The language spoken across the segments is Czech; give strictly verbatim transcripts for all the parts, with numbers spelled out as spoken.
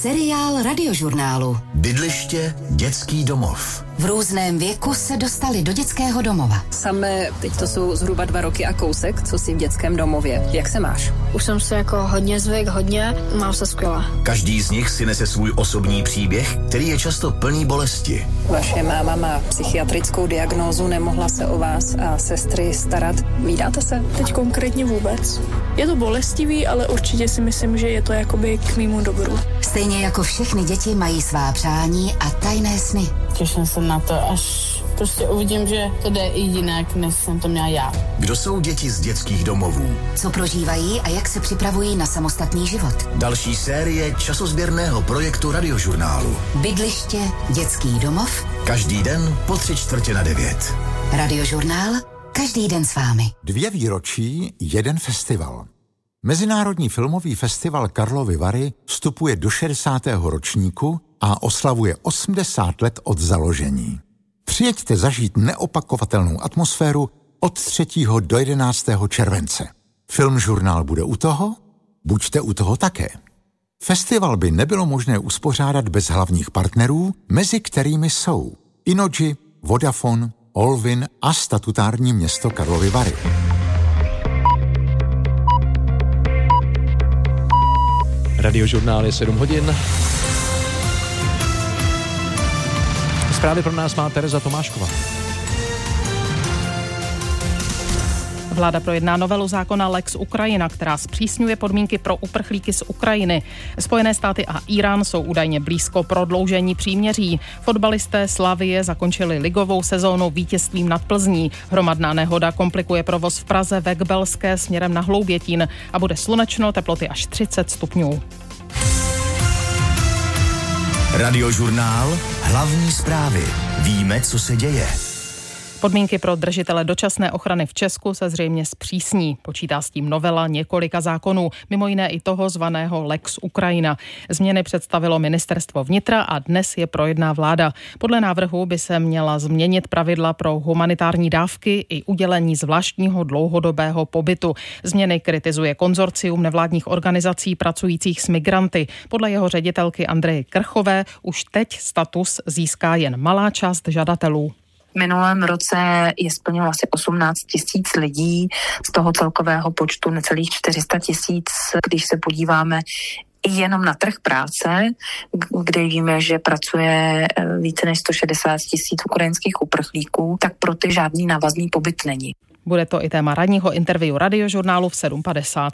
Seriál Radiožurnálu. Bydliště, dětský domov. V různém věku se dostali do dětského domova. Samé, teď to jsou zhruba dva roky a kousek, co jsi v dětském domově. Jak se máš? Už jsem se jako hodně zvyk, hodně, mám se skvěle. Každý z nich si nese svůj osobní příběh, který je často plný bolesti. Vaše máma má psychiatrickou diagnózu, nemohla se o vás a sestry starat. Vídáte se? Teď konkrétně vůbec. Je to bolestivý, ale určitě si myslím, že je to jakoby k mému dobru. Stejně jako všechny děti mají svá přání a tajné sny. Těším se na to, až prostě uvidím, že to jde i jinak, než jsem to měla já. Kdo jsou děti z dětských domovů? Co prožívají a jak se připravují na samostatný život? Další série časozběrného projektu Radiožurnálu. Bydliště, dětský domov. Každý den po tři čtvrtě na devět. Radiožurnál, každý den s vámi. Dvě výročí, jeden festival. Mezinárodní filmový festival Karlovy Vary vstupuje do šedesátého ročníku a oslavuje osmdesát let od založení. Přijeďte zažít neopakovatelnou atmosféru od třetího do jedenáctého července. Filmžurnál bude u toho? Buďte u toho také. Festival by nebylo možné uspořádat bez hlavních partnerů, mezi kterými jsou Innogy, Vodafone, Olvin a statutární město Karlovy Vary. Radiožurnál je sedm hodin. Zprávy pro nás má Tereza Tomášková. Vláda projedná novelu zákona Lex Ukrajina, která zpřísňuje podmínky pro uprchlíky z Ukrajiny. Spojené státy a Irán jsou údajně blízko prodloužení příměří. Fotbalisté Slavie zakončili ligovou sezónu vítězstvím nad Plzní. Hromadná nehoda komplikuje provoz v Praze ve Kbelské směrem na Hloubětín a bude slunečno, teploty až třicet stupňů. Radiožurnál, hlavní zprávy. Víme, co se děje. Podmínky pro držitele dočasné ochrany v Česku se zřejmě zpřísní. Počítá s tím novela několika zákonů, mimo jiné i toho zvaného Lex Ukrajina. Změny představilo ministerstvo vnitra a dnes je projedná vláda. Podle návrhu by se měla změnit pravidla pro humanitární dávky i udělení zvláštního dlouhodobého pobytu. Změny kritizuje konzorcium nevládních organizací pracujících s migranty. Podle jeho ředitelky Andreje Krchové už teď status získá jen malá část žadatelů. V minulém roce je splnilo asi osmnáct tisíc lidí, z toho celkového počtu necelých čtyři sta tisíc, když se podíváme jenom na trh práce, kde víme, že pracuje více než sto šedesát tisíc ukrajinských uprchlíků, tak pro ty žádný návazný pobyt není. Bude to i téma ranního interview Radiožurnálu v sedm padesát.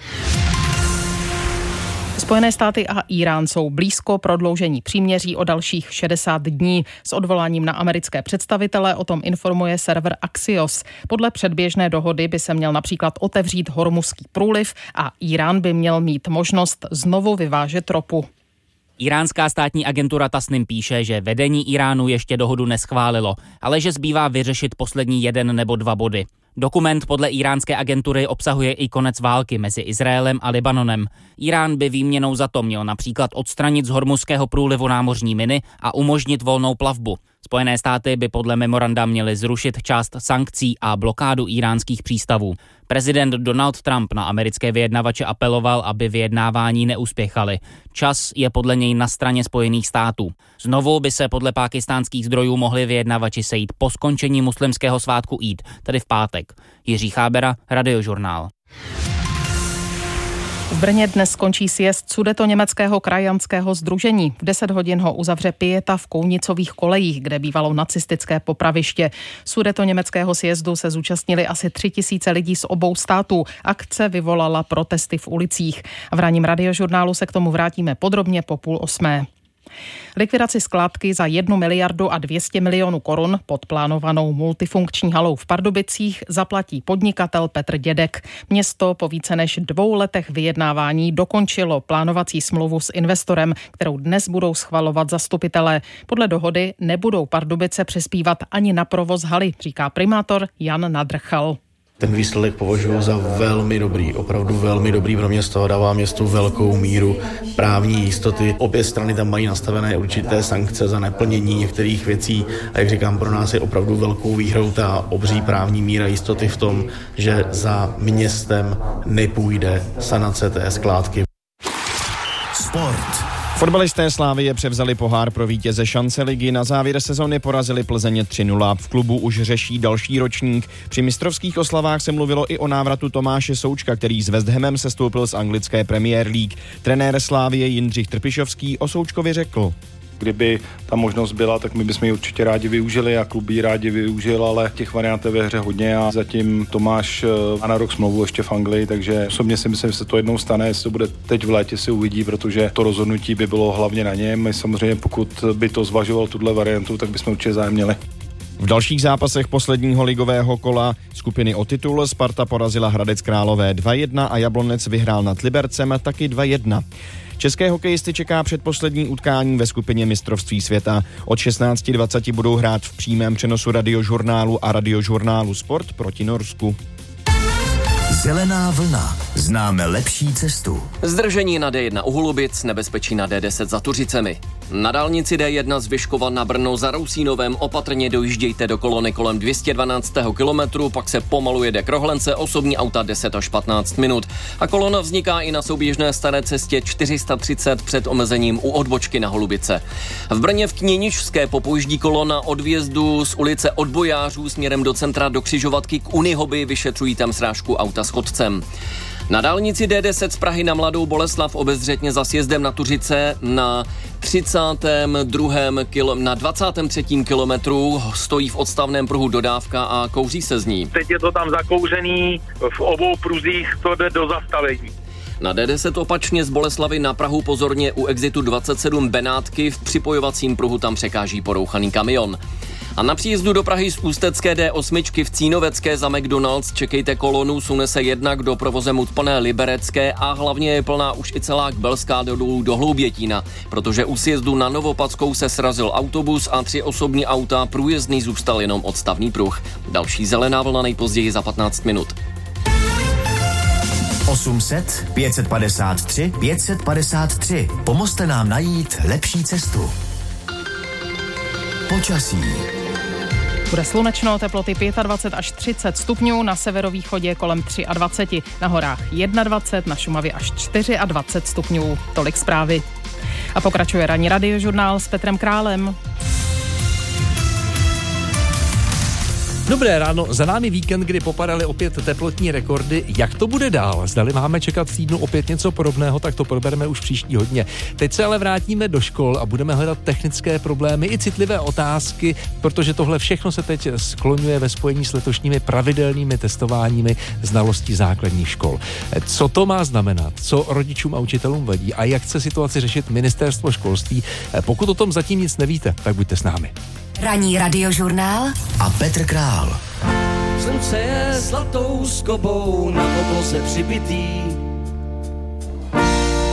Spojené státy a Irán jsou blízko prodloužení příměří o dalších šedesát dní. S odvoláním na americké představitele o tom informuje server Axios. Podle předběžné dohody by se měl například otevřít Hormuzský průliv a Irán by měl mít možnost znovu vyvážet ropu. Iránská státní agentura Tasnim píše, že vedení Iránu ještě dohodu neschválilo, ale že zbývá vyřešit poslední jeden nebo dva body. Dokument podle iránské agentury obsahuje i konec války mezi Izraelem a Libanonem. Irán by výměnou za to měl například odstranit z Hormuzského průlivu námořní miny a umožnit volnou plavbu. Spojené státy by podle memoranda měly zrušit část sankcí a blokádu iránských přístavů. Prezident Donald Trump na americké vyjednavače apeloval, aby vyjednávání neuspěchaly. Čas je podle něj na straně Spojených států. Znovu by se podle pákistánských zdrojů mohli vyjednavači sejít po skončení muslimského svátku Eid, tedy v pátek. Jiří Chábera, Radiožurnál. V Brně dnes skončí sjezd Sudetoněmeckého krajanského sdružení. V deset hodin ho uzavře pieta v Kounicových kolejích, kde bývalo nacistické popraviště. Sudetoněmeckého sjezdu se zúčastnili asi tři tisíce lidí z obou států. Akce vyvolala protesty v ulicích. V ranním Radiožurnálu se k tomu vrátíme podrobně po půl osmé. Likvidaci skládky za jednu miliardu a dvě stě milionů korun pod plánovanou multifunkční halou v Pardubicích zaplatí podnikatel Petr Dědek. Město po více než dvou letech vyjednávání dokončilo plánovací smlouvu s investorem, kterou dnes budou schvalovat zastupitelé. Podle dohody nebudou Pardubice přispívat ani na provoz haly, říká primátor Jan Nadrchal. Ten výsledek považuji za velmi dobrý, opravdu velmi dobrý pro město, dává městu velkou míru právní jistoty. Obě strany tam mají nastavené určité sankce za neplnění některých věcí a jak říkám, pro nás je opravdu velkou výhrou ta obří právní míra jistoty v tom, že za městem nepůjde sanace té skládky. Sport. Fotbalisté Slavie převzali pohár pro vítěze šance ligy. Na závěr sezony porazili Plzeň tři nula. V klubu už řeší další ročník. Při mistrovských oslavách se mluvilo i o návratu Tomáše Součka, který s West Hamem sestoupil z anglické Premier League. Trenér Slavie Jindřich Trpišovský o Součkovi řekl: Kdyby ta možnost byla, tak my bychom ji určitě rádi využili a klub ji rádi využil, ale těch variant je ve hře hodně a zatím Tomáš má na rok smlouvu ještě v Anglii, takže osobně si myslím, že se to jednou stane, jestli to bude teď v létě, si uvidí, protože to rozhodnutí by bylo hlavně na něm. My samozřejmě, pokud by to zvažoval tuhle variantu, tak bychom určitě zájem měli. V dalších zápasech posledního ligového kola skupiny o titul Sparta porazila Hradec Králové dva jedna a Jablonec vyhrál nad Libercem taky dva jedna. České hokejisty čeká předposlední utkání ve skupině mistrovství světa. Od šestnáct dvacet budou hrát v přímém přenosu Radiožurnálu a Radiožurnálu Sport proti Norsku. Zelená vlna. Známe lepší cestu. Zdržení na D jedna u Holubic, nebezpečí na D deset za Tuřicemi. Na dálnici D jedna z Vyškova na Brno za Rousínovem opatrně dojíždějte do kolony kolem dvě stě dvanáct kilometru, pak se pomalu jede k Rohlence, osobní auta deset až patnáct minut. A kolona vzniká i na souběžné staré cestě čtyři sta třicet před omezením u odbočky na Holubice. V Brně v Kněničské popojíždí kolona od vjezdu z ulice Odbojářů směrem do centra do křižovatky k Unihoby, vyšetřují tam srážku auta s chodcem. Na dálnici D deset z Prahy na Mladou Boleslav obezřetně za sjezdem na Tuřice na třicátém druhém kilo, na dvacátém třetím kilometru stojí v odstavném pruhu dodávka a kouří se z ní. Teď je to tam zakouřený, v obou pruzích to jde do zastavení. Na D deset opačně z Boleslavy na Prahu pozorně u exitu dvacet sedm Benátky, v připojovacím pruhu tam překáží porouchaný kamion. A na příjezdu do Prahy z ústecké D osm v Cínovecké za McDonald's čekejte kolonu, sune se jednak do provozem utpané Liberecké a hlavně je plná už i celá Kbelská dolů do Hloubětína, protože u sjezdu na Novopadskou se srazil autobus a tři osobní auta, průjezdný zůstal jenom odstavný pruh. Další zelená vlna nejpozději za patnáct minut. osm set, pět set padesát tři, pět set padesát tři. Pomozte nám najít lepší cestu. Počasí. Bude slunečno, teploty dvacet pět až třicet stupňů, na severovýchodě kolem dvacet tři, na horách dvacet jedna, na Šumavě až dvacet čtyři stupňů. Tolik zprávy. A pokračuje ranní radiožurnál s Petrem Králem. Dobré ráno, za námi víkend, kdy popadaly opět teplotní rekordy. Jak to bude dál? Zdali máme čekat v týdnu opět něco podobného, tak to probereme už příští hodně. Teď se ale vrátíme do škol a budeme hledat technické problémy i citlivé otázky, protože tohle všechno se teď skloňuje ve spojení s letošními pravidelnými testováními znalostí základních škol. Co to má znamenat? Co rodičům a učitelům vadí? A jak chce situaci řešit ministerstvo školství? Pokud o tom zatím nic nevíte, tak buďte s námi. Ranní radiožurnál a Petr Král. Slunce je zlatou skobou na obloze přibitý,